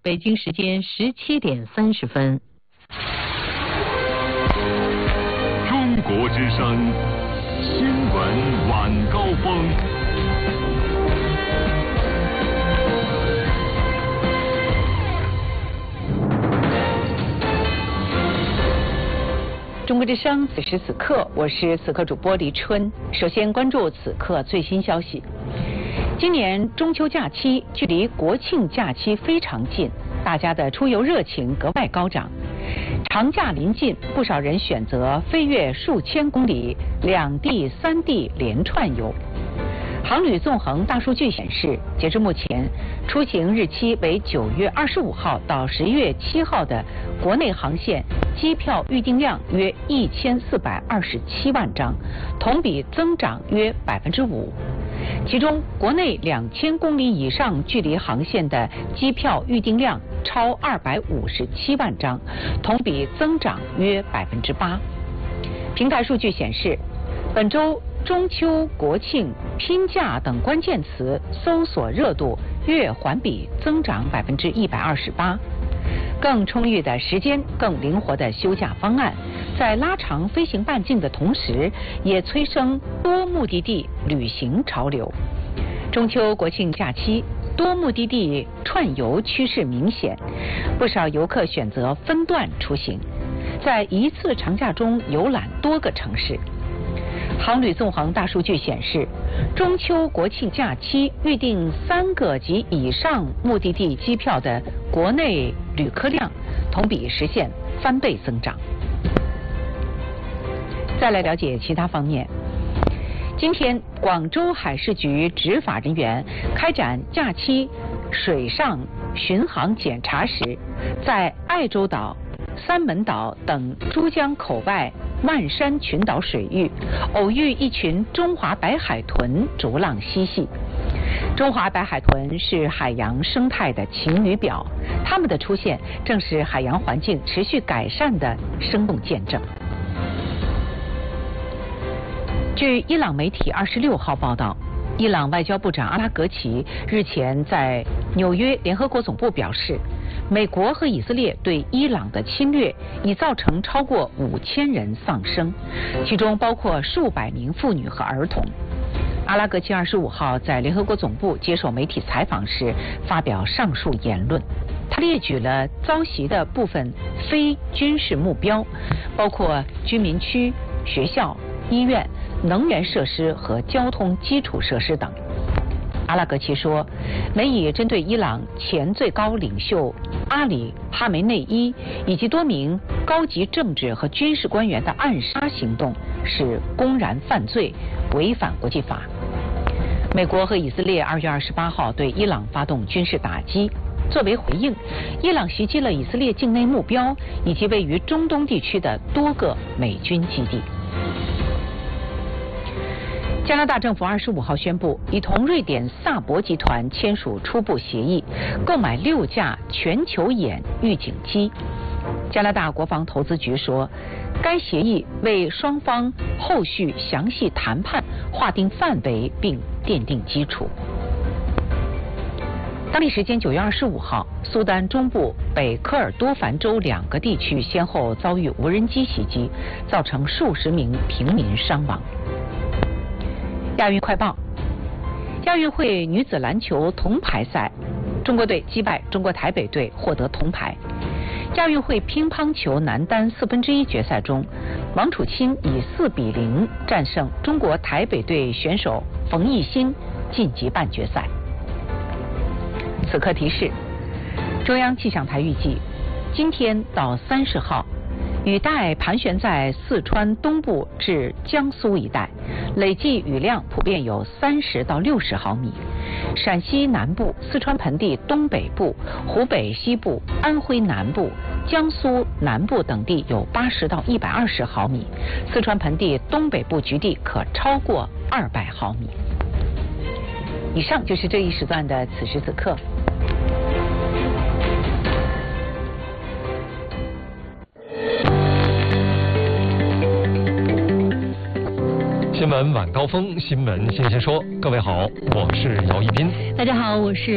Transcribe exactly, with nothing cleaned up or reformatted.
北京时间十七点三十分。 中国之声新闻晚高峰。 中国之声，此时此刻，我是此刻主播黎春。首先关注此刻最新消息。今年中秋假期距离国庆假期非常近，大家的出游热情格外高涨。长假临近，不少人选择飞越数千公里，两地三地连串游。航旅纵横大数据显示，截至目前，出行日期为九月二十五号到十一月七号的国内航线机票预订量约一千四百二十七万张，同比增长约百分之五。其中，国内两千公里以上距离航线的机票预订量超二百五十七万张，同比增长约百分之八。平台数据显示，本周中秋、国庆、拼假等关键词搜索热度月环比增长百分之一百二十八。更充裕的时间、更灵活的休假方案，在拉长飞行半径的同时，也催生多目的地旅行潮流。中秋、国庆假期，多目的地串游趋势明显，不少游客选择分段出行，在一次长假中游览多个城市。航旅纵横大数据显示，中秋国庆假期预订三个及以上目的地机票的国内旅客量同比实现翻倍增长。再来了解其他方面。今天，广州海事局执法人员开展假期水上巡航检查时，在爱洲岛、三门岛等珠江口外万山群岛水域，偶遇一群中华白海豚逐浪嬉戏。中华白海豚是海洋生态的晴雨表，它们的出现正是海洋环境持续改善的生动见证。据伊朗媒体二十六号报道，伊朗外交部长阿拉格齐日前在纽约联合国总部表示，美国和以色列对伊朗的侵略已造成超过五千人丧生，其中包括数百名妇女和儿童。阿拉格齐二十五号在联合国总部接受媒体采访时发表上述言论，他列举了遭袭的部分非军事目标，包括居民区、学校、医院、能源设施和交通基础设施等。阿拉格齐说，美以针对伊朗前最高领袖阿里·哈梅内伊以及多名高级政治和军事官员的暗杀行动是公然犯罪，违反国际法。美国和以色列二月二十八号对伊朗发动军事打击，作为回应，伊朗袭击了以色列境内目标以及位于中东地区的多个美军基地。加拿大政府二十五号宣布，已同瑞典萨博集团签署初步协议，购买六架全球眼预警机。加拿大国防投资局说，该协议为双方后续详细谈判划定范围并奠定基础。当地时间九月二十五号，苏丹中部北科尔多凡州两个地区先后遭遇无人机袭击，造成数十名平民伤亡。亚运快报：亚运会女子篮球铜牌赛，中国队击败中国台北队获得铜牌。亚运会乒乓球男单四分之一决赛中，王楚钦以四比零战胜中国台北队选手冯艺昕，晋级半决赛。此刻提示：中央气象台预计，今天到三十号，雨带盘旋在四川东部至江苏一带，累计雨量普遍有三十到六十毫米。陕西南部、四川盆地东北部、湖北西部、安徽南部、江苏南部等地有八十到一百二十毫米，四川盆地东北部局地可超过二百毫米。以上就是这一时段的此时此刻。 新闻晚高峰，新闻新鲜说。各位好，我是姚一斌。 大家好，我是